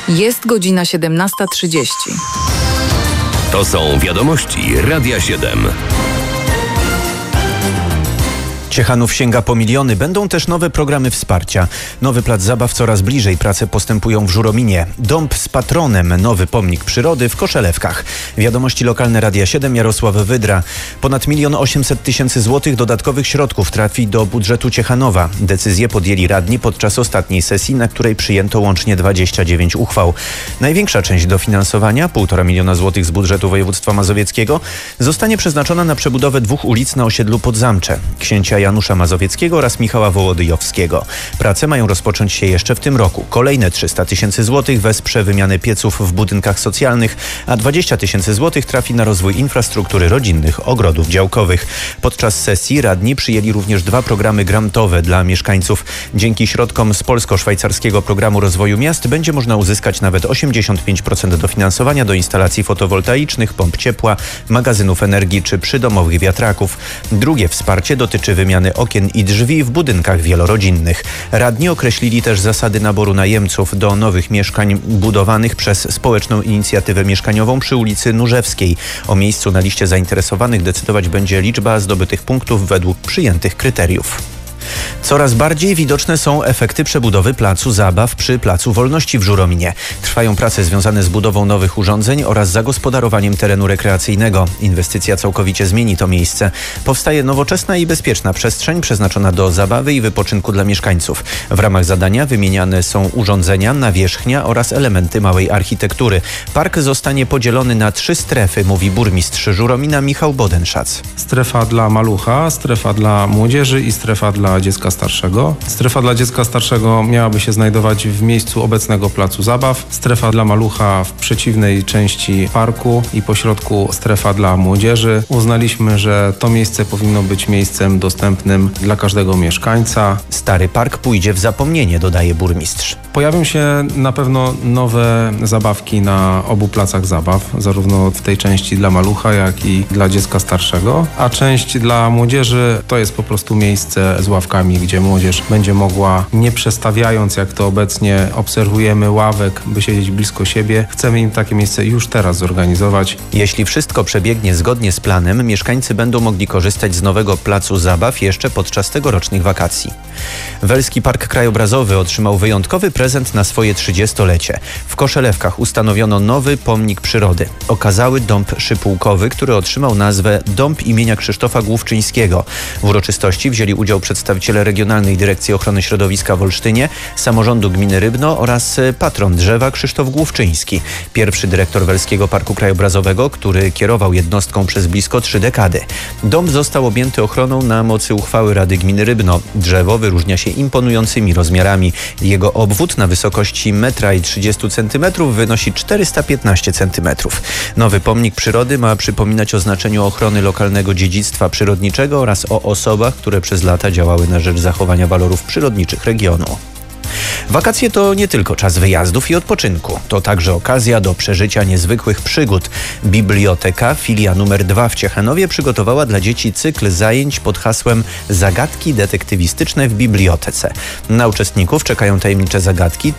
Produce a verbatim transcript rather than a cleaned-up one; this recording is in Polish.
Jest godzina siedemnasta trzydzieści. To są wiadomości Radia siedem. Ciechanów sięga po miliony. Będą też nowe programy wsparcia. Nowy plac zabaw coraz bliżej. Prace postępują w Żurominie. Dąb z patronem. Nowy pomnik przyrody w Koszelewkach. Wiadomości lokalne Radia siedem, Jarosław Wydra. Ponad milion osiemset tysięcy złotych dodatkowych środków trafi do budżetu Ciechanowa. Decyzję podjęli radni podczas ostatniej sesji, na której przyjęto łącznie dwadzieścia dziewięć uchwał. Największa część dofinansowania, półtora miliona złotych z budżetu województwa mazowieckiego, zostanie przeznaczona na przebudowę dwóch ulic na osiedlu Podzamcze. Księcia Janusza Mazowieckiego oraz Michała Wołodyjowskiego. Prace mają rozpocząć się jeszcze w tym roku. Kolejne trzysta tysięcy złotych wesprze wymianę pieców w budynkach socjalnych, a dwadzieścia tysięcy złotych trafi na rozwój infrastruktury rodzinnych ogrodów działkowych. Podczas sesji radni przyjęli również dwa programy grantowe dla mieszkańców. Dzięki środkom z Polsko-Szwajcarskiego Programu Rozwoju Miast będzie można uzyskać nawet osiemdziesiąt pięć procent dofinansowania do instalacji fotowoltaicznych, pomp ciepła, magazynów energii czy przydomowych wiatraków. Drugie wsparcie dotyczy wymiany okien i drzwi w budynkach wielorodzinnych. Radni określili też zasady naboru najemców do nowych mieszkań budowanych przez Społeczną Inicjatywę Mieszkaniową przy ulicy Nurzewskiej. O miejscu na liście zainteresowanych decydować będzie liczba zdobytych punktów według przyjętych kryteriów. Coraz bardziej widoczne są efekty przebudowy placu zabaw przy Placu Wolności w Żurominie. Trwają prace związane z budową nowych urządzeń oraz zagospodarowaniem terenu rekreacyjnego. Inwestycja całkowicie zmieni to miejsce. Powstaje nowoczesna i bezpieczna przestrzeń przeznaczona do zabawy i wypoczynku dla mieszkańców. W ramach zadania wymieniane są urządzenia, nawierzchnia oraz elementy małej architektury. Park zostanie podzielony na trzy strefy, mówi burmistrz Żuromina Michał Bodenszac. Strefa dla malucha, strefa dla młodzieży i strefa dla dziecka starszego. Strefa dla dziecka starszego miałaby się znajdować w miejscu obecnego placu zabaw. Strefa dla malucha w przeciwnej części parku i pośrodku strefa dla młodzieży. Uznaliśmy, że to miejsce powinno być miejscem dostępnym dla każdego mieszkańca. Stary park pójdzie w zapomnienie, dodaje burmistrz. Pojawią się na pewno nowe zabawki na obu placach zabaw, zarówno w tej części dla malucha, jak i dla dziecka starszego, a część dla młodzieży to jest po prostu miejsce z ławkami, gdzie młodzież będzie mogła, nie przestawiając, jak to obecnie obserwujemy, ławek, by siedzieć blisko siebie. Chcemy im takie miejsce już teraz zorganizować. Jeśli wszystko przebiegnie zgodnie z planem, mieszkańcy będą mogli korzystać z nowego placu zabaw jeszcze podczas tegorocznych wakacji. Welski Park Krajobrazowy otrzymał wyjątkowy prezent na swoje trzydziestolecie. W Koszelewkach ustanowiono nowy pomnik przyrody. Okazały dąb szypułkowy, który otrzymał nazwę Dąb imienia Krzysztofa Główczyńskiego. W uroczystości wzięli udział przedstawiciele Regionalnej Dyrekcji Ochrony Środowiska w Olsztynie, Samorządu Gminy Rybno oraz patron drzewa Krzysztof Główczyński. Pierwszy dyrektor Welskiego Parku Krajobrazowego, który kierował jednostką przez blisko trzy dekady. Dąb został objęty ochroną na mocy uchwały Rady Gminy Rybno. Drzewo wyróżnia się imponującymi rozmiarami. Jego obwód na wysokości metra i trzydziestu centymetrów wynosi czterysta piętnaście centymetrów. Nowy pomnik przyrody ma przypominać o znaczeniu ochrony lokalnego dziedzictwa przyrodniczego oraz o osobach, które przez lata działały na rzecz zachowania walorów przyrodniczych regionu. Wakacje to nie tylko czas wyjazdów i odpoczynku. To także okazja do przeżycia niezwykłych przygód. Biblioteka, filia numer dwa w Ciechanowie, przygotowała dla dzieci cykl zajęć pod hasłem Zagadki detektywistyczne w bibliotece. Na uczestników czekają tajemnicze zagadki,